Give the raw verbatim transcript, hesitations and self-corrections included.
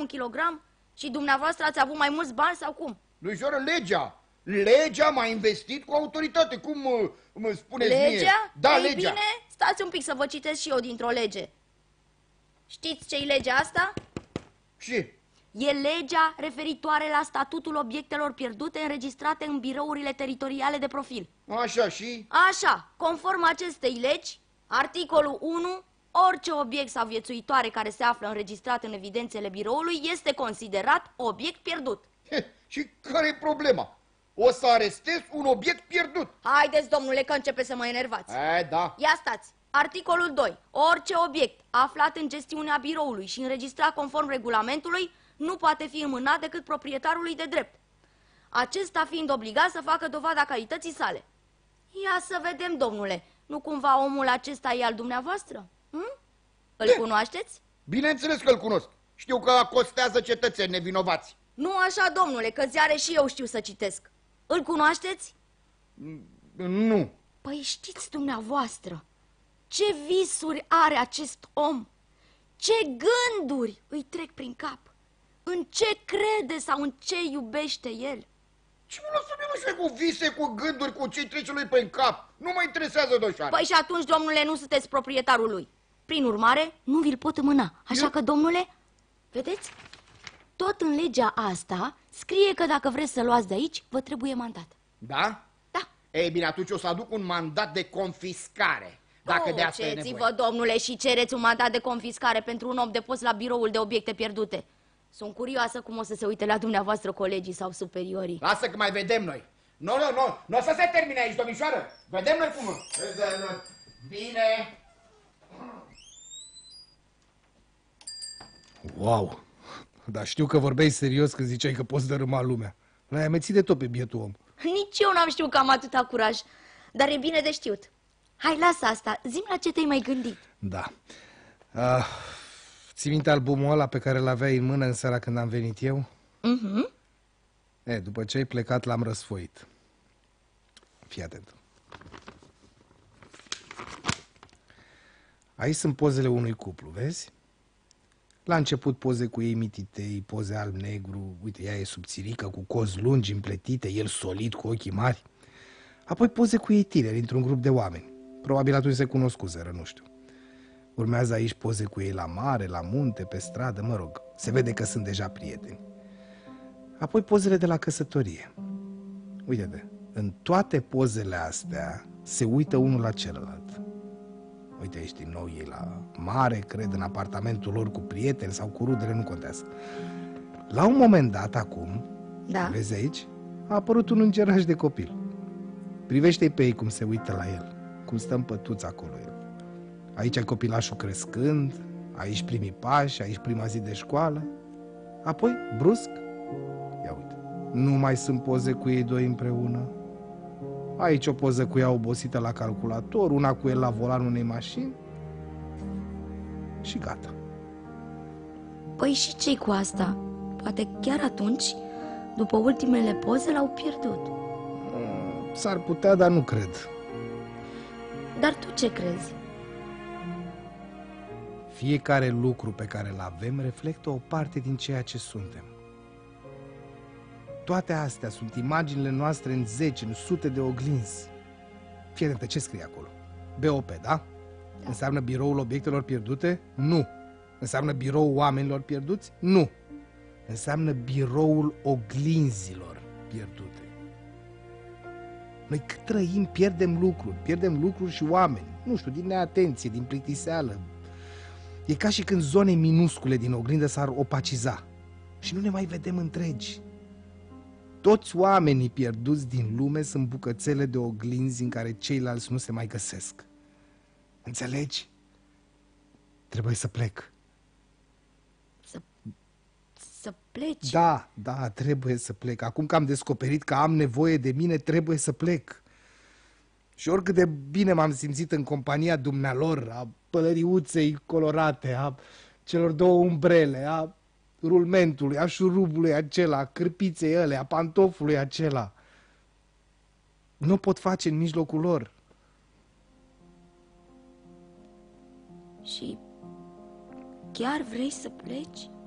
kilogram? Și dumneavoastră ați avut mai mulți bani sau cum? Domnișoară, legea. Legea m-a investit cu autoritate. Cum uh, mă spuneți legea? mie? Da, Ei legea. bine, stați un pic să vă citesc și eu dintr-o lege. Știți ce-i legea asta? Ce? E legea referitoare la statutul obiectelor pierdute înregistrate în birourile teritoriale de profil. Așa și? Așa, conform acestei legi, articolul unu, orice obiect sau viețuitoare care se află înregistrat în evidențele biroului este considerat obiect pierdut. He, și care e problema? O să arestez un obiect pierdut. Haideți, domnule, că începe să mă enervați. E, da. Ia stați. Articolul doi. Orice obiect aflat în gestiunea biroului și înregistrat conform regulamentului nu poate fi înmânat decât proprietarului de drept, acesta fiind obligat să facă dovada calității sale. Ia să vedem, domnule, nu cumva omul acesta e al dumneavoastră? Hm? Îl De? cunoașteți? Bineînțeles că îl cunosc. Știu că acostează cetățeni nevinovați. Nu așa, domnule, că ziare și eu știu să citesc. Îl cunoașteți? Nu. Păi știți dumneavoastră ce visuri are acest om? Ce gânduri îi trec prin cap? În ce crede sau în ce iubește el? Ce mă lasă mie cu vise, cu gânduri, cu ce trece lui prin cap? Nu mă interesează, doșoară. Păi și atunci, domnule, nu sunteți proprietarul lui. Prin urmare, nu vi-l pot îmâna. Așa Eu? că, domnule, vedeți? Tot în legea asta scrie că dacă vreți să luați de aici, vă trebuie mandat. Da? Da. Ei bine, atunci o să aduc un mandat de confiscare. Dacă de asta e nevoie. Duceți-vă, domnule, și cereți un mandat de confiscare pentru un om de post la biroul de obiecte pierdute. Sunt curioasă cum o să se uite la dumneavoastră colegii sau superiorii. Lasă că mai vedem noi. Nu, nu, nu, nu o să se termine aici, domnișoară. Vedem noi cum. Bine. Wow! Dar știu că vorbeai serios când ziceai că poți dărâma lumea. L-ai amețit de tot pe bietul om. Nici eu n-am știut că am atâta curaj, dar e bine de știut. Hai, lasă asta, zi-mi la ce te-ai mai gândit. Da. Uh, ții minte albumul ăla pe care l-aveai în mână în seara când am venit eu? Mhm. E, după ce ai plecat, l-am răsfoit. Fii atent. Aici sunt pozele unui cuplu, vezi? La început poze cu ei mititei, poze alb-negru, uite, ea e subțirică, cu cozi lungi, împletite, el solid, cu ochii mari. Apoi poze cu ei tineri, într-un grup de oameni. Probabil atunci se cunoscuseră, nu știu. Urmează aici poze cu ei la mare, la munte, pe stradă, mă rog, se vede că sunt deja prieteni. Apoi pozele de la căsătorie. Uite-te, în toate pozele astea se uită unul la celălalt. Uite, ești din nou ei la mare, cred, în apartamentul lor cu prieteni sau cu rudele, nu contează. La un moment dat, acum, Da. vezi aici, a apărut un îngeraș de copil. Privește-i pe ei cum se uită la el, cum stă în pătuț acolo el. Aici e copilașul crescând, aici primii pași, aici prima zi de școală. Apoi, brusc, ia uite, nu mai sunt poze cu ei doi împreună. Aici o poză cu ea obosită la calculator, una cu el la volanul unei mașini și gata. Păi și ce cu asta? Poate chiar atunci, după ultimele poze, l-au pierdut. S-ar putea, dar nu cred. Dar tu ce crezi? Fiecare lucru pe care îl avem reflectă o parte din ceea ce suntem. Toate astea sunt imaginile noastre în zeci, în sute de oglinzi. Fii atentă, ce scrie acolo? B O P, da? Da. Înseamnă biroul obiectelor pierdute? Nu. Înseamnă biroul oamenilor pierduți? Nu. Înseamnă biroul oglinzilor pierdute. Noi cât trăim, pierdem lucruri, pierdem lucruri și oameni. Nu știu, din neatenție, din plictiseală. E ca și când zone minuscule din oglindă s-ar opaciza și nu ne mai vedem întregi. Toți oamenii pierduți din lume sunt bucățele de oglinzi în care ceilalți nu se mai găsesc. Înțelegi? Trebuie să plec. Să, să pleci? Da, da, trebuie să plec. Acum că am descoperit că am nevoie de mine, trebuie să plec. Și oricât de bine m-am simțit în compania dumnealor, a pălăriuței colorate, a celor două umbrele, a rulmentului, a șurubului acela, a cârpiței ăle, a pantofului acela, nu pot face în mijlocul lor. Și chiar vrei să pleci?